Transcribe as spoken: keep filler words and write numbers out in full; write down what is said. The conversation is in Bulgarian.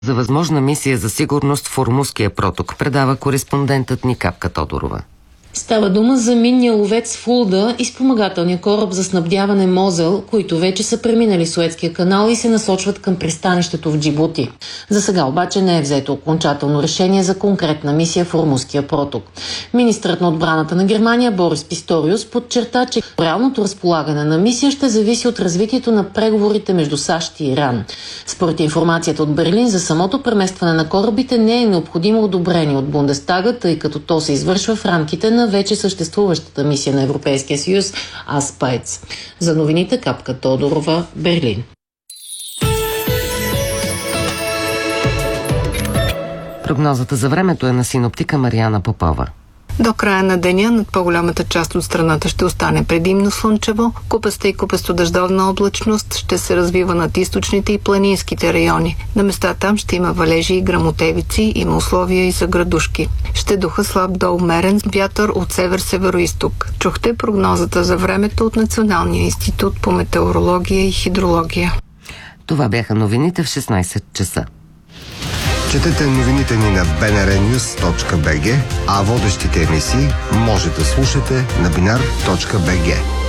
За възможна мисия за сигурност в Ормузския проток предава кореспондентът ни Капка Тодорова. Става дума за минния ловец Фулда и спомагателния кораб за снабдяване Мозел, които вече са преминали Суецкия канал и се насочват към пристанището в Джибути. За сега обаче не е взето окончателно решение за конкретна мисия в Ормузския проток. Министърът на отбраната на Германия Борис Писториус подчерта, че реалното разполагане на мисия ще зависи от развитието на преговорите между САЩ и Иран. Според информацията от Берлин, за самото преместване на корабите не е необходимо одобрение от Бундестага, тъй като то се извършва в рамките на на вече съществуващата мисия на Европейския съюз Аспайц. За новините Капка Тодорова, Берлин. Прогнозата за времето е на синоптика Мариана Попова. До края на деня над по-голямата част от страната ще остане предимно слънчево, купаста и купесто-дъждовна облачност ще се развива над източните и планинските райони. На места там ще има валежи и гръмотевици, има условия и за градушки. Ще духа слаб до умерен вятър от север-североизток. Чухте прогнозата за времето от Националния институт по метеорология и хидрология. Това бяха новините в шестнайсет часа. Четете новините ни на би ен ар нюз точка би джи, а водещите емисии може да слушате на бинар точка би джи.